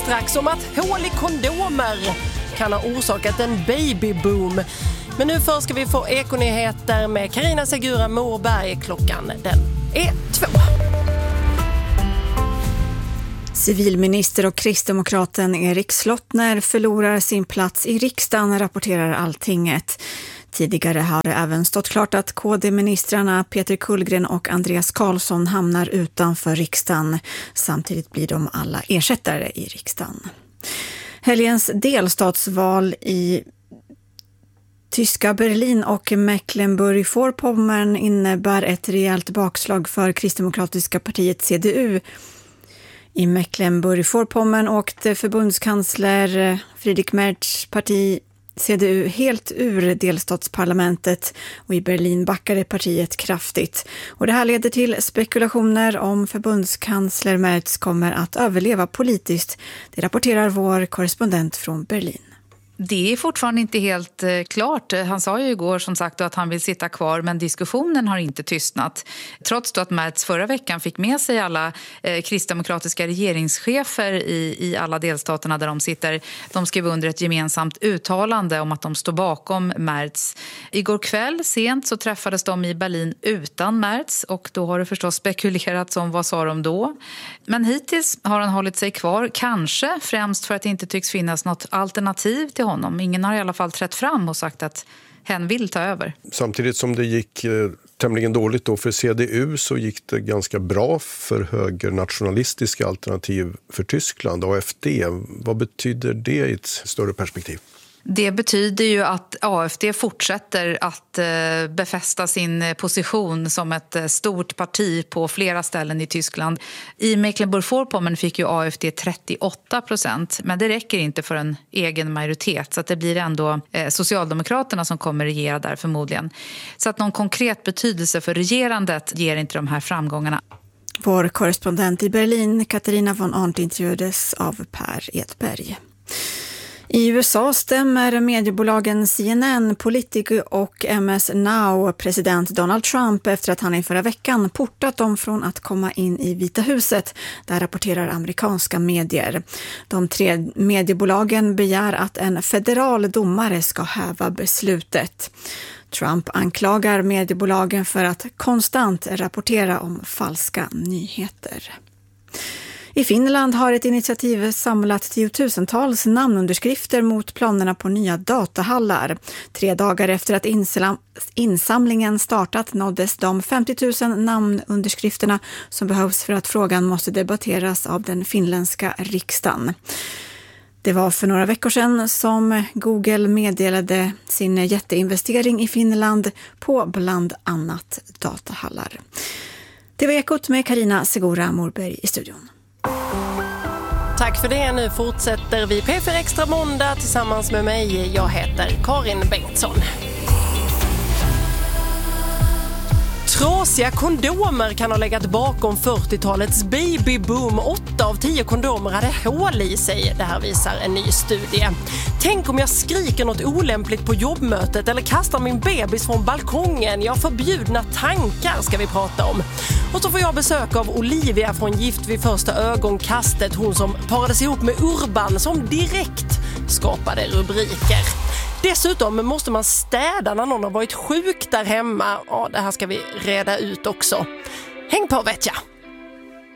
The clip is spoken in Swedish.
strax om att hål i kondomer kan ha orsakat en babyboom. Men nu först ska vi få ekonyheter med Carina Segura Morberg. Klockan den är 2. Civilminister och kristdemokraten Erik Slottner förlorar sin plats i riksdagen, rapporterar Alltinget. Tidigare har det även stått klart att KD-ministrarna Peter Kullgren och Andreas Karlsson hamnar utanför riksdagen. Samtidigt blir de alla ersättare i riksdagen. Helgens delstatsval i tyska Berlin och Mecklenburg-Vorpommern innebär ett rejält bakslag för kristdemokratiska partiet CDU. I Mecklenburg-Vorpommern åkte förbundskansler Friedrich Merz parti CDU helt ur delstatsparlamentet och i Berlin backade partiet kraftigt. Och det här leder till spekulationer om förbundskansler Merz kommer att överleva politiskt. Det rapporterar vår korrespondent från Berlin. Det är fortfarande inte helt klart. Han sa ju igår som sagt att han vill sitta kvar, men diskussionen har inte tystnat. Trots då att Merz förra veckan fick med sig alla kristdemokratiska regeringschefer i alla delstaterna där de sitter. De skrev under ett gemensamt uttalande om att de står bakom Merz. Igår kväll sent så träffades de i Berlin utan Merz och då har det förstås spekulerats om vad sa de då. Men hittills har han hållit sig kvar, kanske främst för att det inte tycks finnas något alternativ till honom. Ingen har i alla fall trätt fram och sagt att hen vill ta över. Samtidigt som det gick tämligen dåligt då för CDU så gick det ganska bra för högernationalistiska alternativ för Tyskland, AfD. Vad betyder det i ett större perspektiv? Det betyder ju att AfD fortsätter att befästa sin position som ett stort parti på flera ställen i Tyskland. I Mecklenburg-Vorpommern fick ju AfD 38%, men det räcker inte för en egen majoritet. Så att det blir ändå Socialdemokraterna som kommer regera där förmodligen. Så att någon konkret betydelse för regerandet ger inte de här framgångarna. Vår korrespondent i Berlin, Katarina von Arndt, intervjuades av Per Edberg. I USA stämmer mediebolagen CNN, Politico och MS Now president Donald Trump efter att han i förra veckan portat dem från att komma in i Vita huset. Där rapporterar amerikanska medier. De 3 mediebolagen begär att en federal domare ska häva beslutet. Trump anklagar mediebolagen för att konstant rapportera om falska nyheter. I Finland har ett initiativ samlat tiotusentals namnunderskrifter mot planerna på nya datahallar. 3 dagar efter att insamlingen startat nåddes de 50 000 namnunderskrifterna som behövs för att frågan måste debatteras av den finländska riksdagen. Det var för några veckor sedan som Google meddelade sin jätteinvestering i Finland på bland annat datahallar. Det var Ekot med Carina Segura Morberg i studion. Tack för det. Nu fortsätter vi P4 Extra måndag tillsammans med mig. Jag heter Karin Bengtsson. Trasiga kondomer kan ha legat bakom 40-talets babyboom. 8 av 10 kondomer hade hål i sig. Det här visar en ny studie. Tänk om jag skriker något olämpligt på jobbmötet eller kastar min bebis från balkongen. Ja, förbjudna tankar ska vi prata om. Och så får jag besök av Olivia från Gift vid första ögonkastet. Hon som parades ihop med Urban som direkt skapade rubriker. Dessutom måste man städa när någon har varit sjuk där hemma. Ja, det här ska vi reda ut också. Häng på vet jag!